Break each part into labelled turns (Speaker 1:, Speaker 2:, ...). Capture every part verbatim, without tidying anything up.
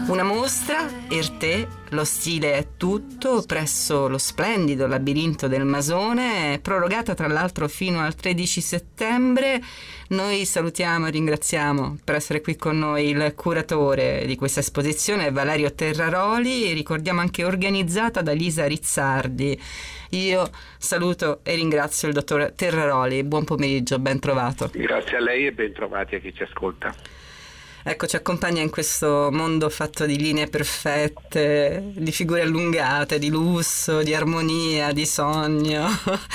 Speaker 1: Una mostra, Erté, lo stile è tutto, presso lo splendido labirinto del Masone, prorogata tra l'altro fino al tredici settembre. Noi salutiamo e ringraziamo per essere qui con noi il curatore di questa esposizione, Valerio Terraroli, ricordiamo anche organizzata da Lisa Rizzardi. Io saluto e ringrazio il dottor Terraroli, buon pomeriggio, ben trovato.
Speaker 2: Grazie a lei e ben trovati a chi ci ascolta.
Speaker 1: Ecco, ci accompagna in questo mondo fatto di linee perfette, di figure allungate, di lusso, di armonia, di sogno.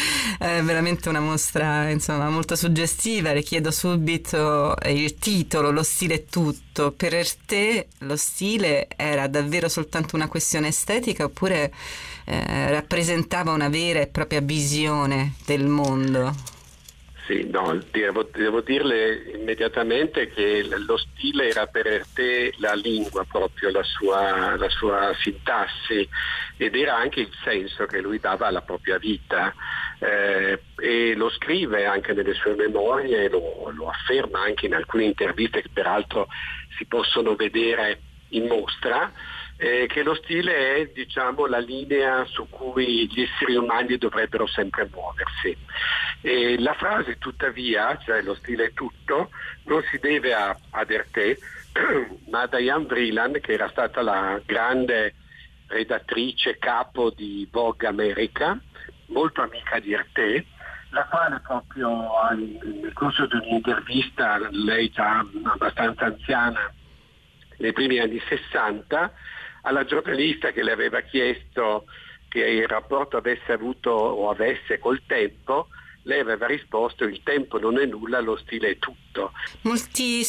Speaker 1: È veramente una mostra, insomma, molto suggestiva. Le chiedo subito il titolo, lo stile è tutto. Per Erté lo stile era davvero soltanto una questione estetica oppure eh, rappresentava una vera e propria visione del mondo?
Speaker 2: Sì, no, devo, devo dirle immediatamente che lo stile era per Erté la lingua proprio, la sua, la sua sintassi, ed era anche il senso che lui dava alla propria vita, eh, e lo scrive anche nelle sue memorie, lo, lo afferma anche in alcune interviste che peraltro si possono vedere in mostra, eh, che lo stile è, diciamo, la linea su cui gli esseri umani dovrebbero sempre muoversi. E la frase tuttavia, cioè lo stile è tutto, non si deve a, ad Erté, ma a Diane Vreeland, che era stata la grande redattrice capo di Vogue America, molto amica di Erté, la quale proprio nel corso di un'intervista, lei già abbastanza anziana, nei primi anni sessanta, alla giornalista che le aveva chiesto che il rapporto avesse avuto o avesse col tempo, lei aveva risposto: il tempo non è nulla, lo stile è tutto.
Speaker 1: Molti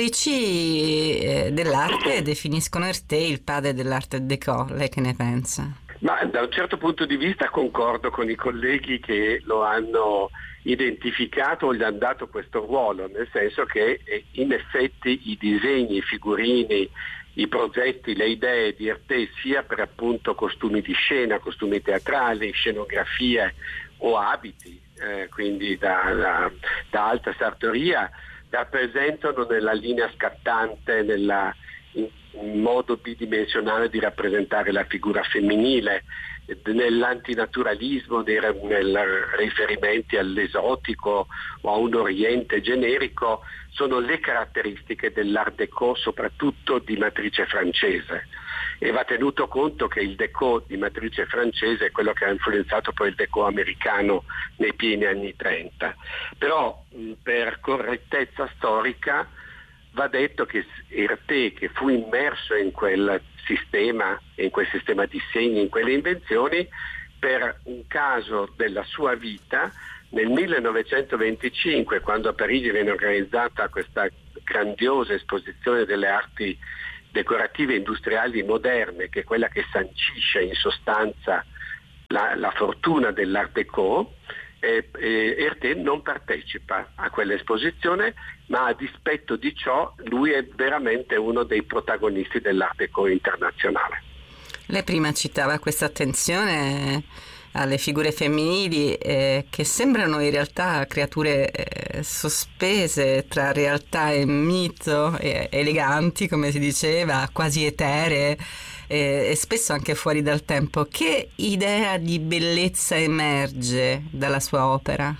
Speaker 1: storici eh, dell'arte definiscono Erté il padre dell'arte déco. Lei che ne pensa?
Speaker 2: Ma da un certo punto di vista concordo con i colleghi che lo hanno identificato o gli hanno dato questo ruolo, nel senso che in effetti i disegni, i figurini, i progetti, le idee di Erté, sia per appunto costumi di scena, costumi teatrali, scenografie o abiti, eh, quindi da, da, da alta sartoria, rappresentano nella linea scattante, nella, in, in modo bidimensionale di rappresentare la figura femminile, nell'antinaturalismo, nel riferimenti all'esotico o a un oriente generico, sono le caratteristiche dell'Art Déco, soprattutto di matrice francese, e va tenuto conto che il Déco di matrice francese è quello che ha influenzato poi il Déco americano nei pieni anni trenta. Però per correttezza storica va detto che Erté, che fu immerso in quel sistema, in quel sistema di segni, in quelle invenzioni, per un caso della sua vita, nel millenovecentoventicinque, quando a Parigi viene organizzata questa grandiosa esposizione delle arti decorative industriali moderne, che è quella che sancisce in sostanza la, la fortuna dell'Art Déco, eh, eh, Erté non partecipa a quell'esposizione, ma a dispetto di ciò lui è veramente uno dei protagonisti dell'Art Déco internazionale.
Speaker 1: Lei prima citava questa attenzione alle figure femminili eh, che sembrano in realtà creature eh, sospese tra realtà e mito, eh, eleganti come si diceva, quasi eteree eh, e spesso anche fuori dal tempo. Che idea di bellezza emerge dalla sua opera?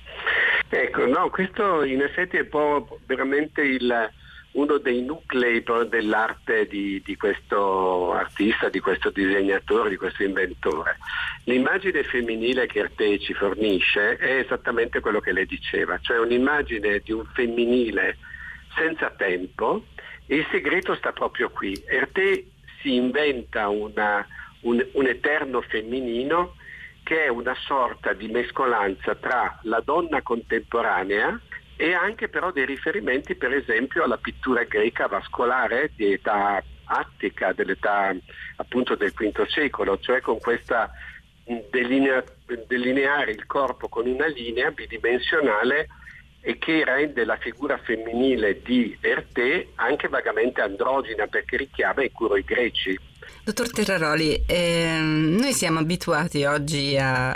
Speaker 2: Ecco, no, questo in effetti è un po' veramente il uno dei nuclei dell'arte di, di questo artista, di questo disegnatore, di questo inventore. L'immagine femminile che Erté ci fornisce è esattamente quello che lei diceva, cioè un'immagine di un femminile senza tempo, e il segreto sta proprio qui. Erté si inventa una, un, un eterno femminino che è una sorta di mescolanza tra la donna contemporanea e anche però dei riferimenti per esempio alla pittura greca vascolare di età attica, dell'età appunto del quinto secolo, cioè con questa delinea, delineare il corpo con una linea bidimensionale e che rende la figura femminile di Erté anche vagamente androgina, perché richiama i curoi greci.
Speaker 1: Dottor Terraroli, ehm, noi siamo abituati oggi a,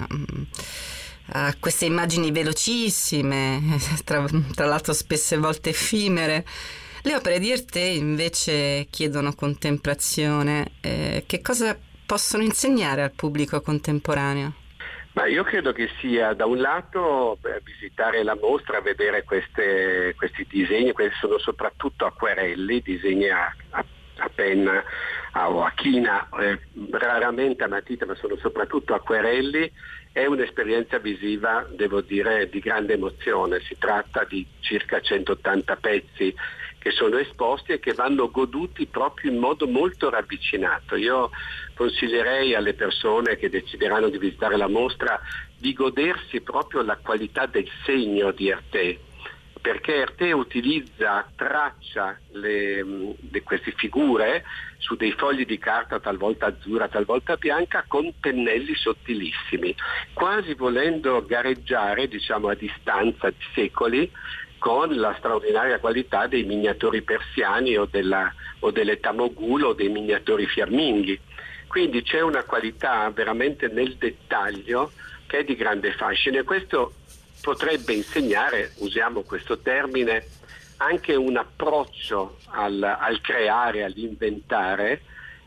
Speaker 1: a queste immagini velocissime, tra, tra l'altro spesse volte effimere. Le opere di Erté invece chiedono contemplazione. Eh, che cosa possono insegnare al pubblico contemporaneo?
Speaker 2: Ma io credo che sia da un lato beh, visitare la mostra, vedere queste, questi disegni, questi sono soprattutto acquerelli, disegni a, a, a penna a, o a china, eh, raramente a matita, ma sono soprattutto acquerelli. È un'esperienza visiva, devo dire, di grande emozione. Si tratta di circa centottanta pezzi che sono esposti e che vanno goduti proprio in modo molto ravvicinato. Io consiglierei alle persone che decideranno di visitare la mostra di godersi proprio la qualità del segno di Erté, perché Erté utilizza, traccia le, le, queste figure su dei fogli di carta talvolta azzurra, talvolta bianca, con pennelli sottilissimi, quasi volendo gareggiare, diciamo, a distanza di secoli con la straordinaria qualità dei miniatori persiani o, della, o dell'età mogul o dei miniatori fiamminghi. Quindi c'è una qualità veramente nel dettaglio che è di grande fascino, e questo potrebbe insegnare, usiamo questo termine, anche un approccio al, al creare, all'inventare,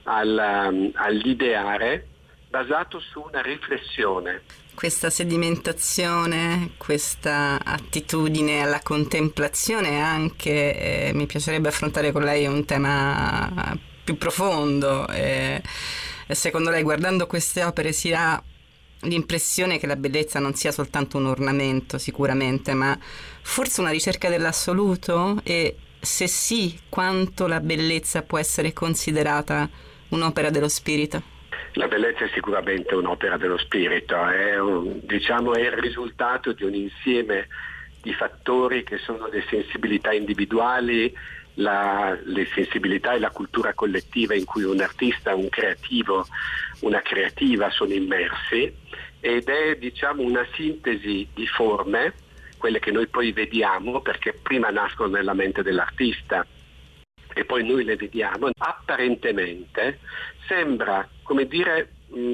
Speaker 2: al, all'ideare, basato su una riflessione.
Speaker 1: Questa sedimentazione, questa attitudine alla contemplazione anche, eh, mi piacerebbe affrontare con lei un tema più profondo. Eh, secondo lei, guardando queste opere, si ha l'impressione che la bellezza non sia soltanto un ornamento, sicuramente, ma forse una ricerca dell'assoluto? E se sì, quanto la bellezza può essere considerata un'opera dello spirito?
Speaker 2: La bellezza è sicuramente un'opera dello spirito, è, un, diciamo, è il risultato di un insieme di fattori che sono le sensibilità individuali, la, le sensibilità e la cultura collettiva in cui un artista, un creativo, una creativa sono immersi, ed è, diciamo, una sintesi di forme, quelle che noi poi vediamo, perché prima nascono nella mente dell'artista e poi noi le vediamo. Apparentemente sembra, come dire,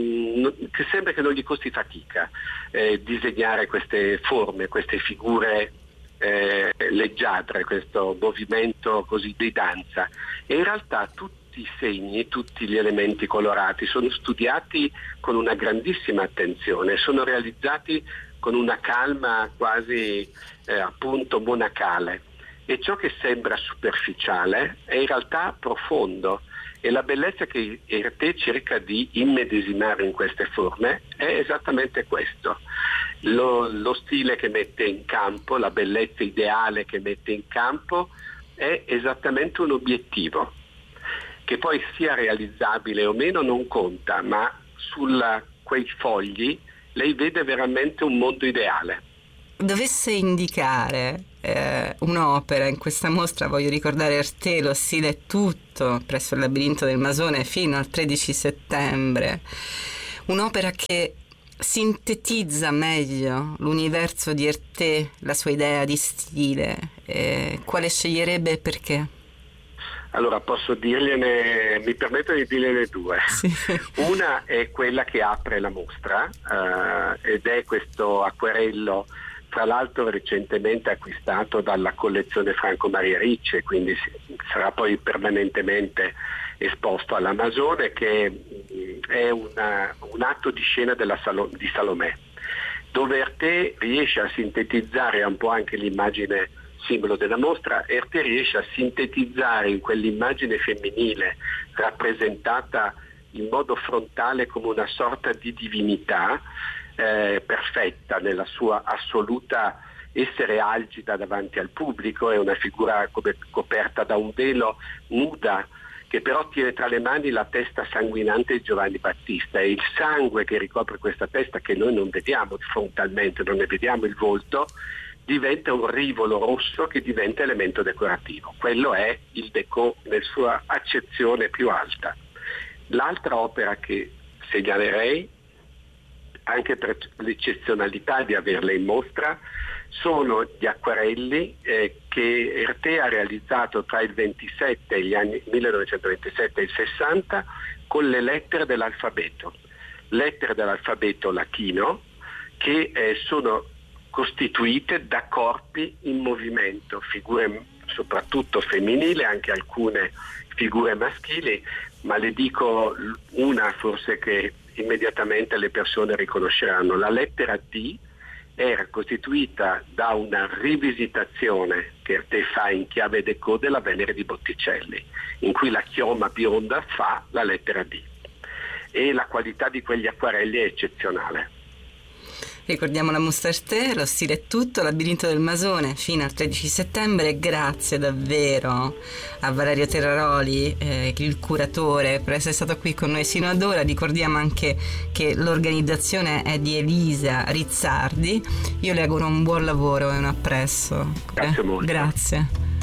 Speaker 2: mh, che sembra che non gli costi fatica eh, disegnare queste forme, queste figure eh, leggiadre, questo movimento così di danza, e in realtà tutti i segni, tutti gli elementi colorati sono studiati con una grandissima attenzione, sono realizzati con una calma quasi eh, appunto monacale, e ciò che sembra superficiale è in realtà profondo, e la bellezza che Erté cerca di immedesimare in queste forme è esattamente questo. Lo, lo stile che mette in campo, la bellezza ideale che mette in campo è esattamente un obiettivo. Che poi sia realizzabile o meno non conta, ma su quei fogli lei vede veramente un mondo ideale.
Speaker 1: Dovesse indicare eh, un'opera in questa mostra, voglio ricordare Erté, lo stile è tutto, presso il Labirinto del Masone fino al tredici settembre, un'opera che sintetizza meglio l'universo di Erté, la sua idea di stile, eh, quale sceglierebbe e perché?
Speaker 2: Allora posso dirgliene, mi permetto di dirgliene due.
Speaker 1: Sì.
Speaker 2: Una è quella che apre la mostra eh, ed è questo acquerello, tra l'altro recentemente acquistato dalla collezione Franco Maria Ricci, quindi sarà poi permanentemente esposto all'Amazone, che è una, un atto di scena della Salo, di Salomè, dove Erté riesce a sintetizzare un po' anche l'immagine simbolo della mostra. Erté riesce a sintetizzare in quell'immagine femminile rappresentata in modo frontale come una sorta di divinità eh, perfetta nella sua assoluta essere algida davanti al pubblico. È una figura come coperta da un velo, nuda, che però tiene tra le mani la testa sanguinante di Giovanni Battista, e il sangue che ricopre questa testa, che noi non vediamo frontalmente, non ne vediamo il volto, diventa un rivolo rosso che diventa elemento decorativo. Quello è il déco nella sua accezione più alta. L'altra opera che segnalerei, anche per l'eccezionalità di averla in mostra, sono gli acquarelli eh, che Erté ha realizzato tra il ventisette e gli anni millenovecentoventisette e il sessanta con le lettere dell'alfabeto, lettere dell'alfabeto latino, che eh, sono costituite da corpi in movimento, figure soprattutto femminile, anche alcune figure maschili, ma le dico una forse che immediatamente le persone riconosceranno. La lettera D era costituita da una rivisitazione che te fa in chiave déco della Venere di Botticelli, in cui la chioma bionda fa la lettera D, e la qualità di quegli acquarelli è eccezionale.
Speaker 1: Ricordiamo la mostra Arte, lo stile è tutto, Labirinto del Masone fino al tredici settembre. Grazie davvero a Valerio Terraroli, eh, il curatore, per essere stato qui con noi sino ad ora. Ricordiamo anche che l'organizzazione è di Elisa Rizzardi. Io le auguro un buon lavoro e un appresso.
Speaker 2: Grazie molto.
Speaker 1: Grazie.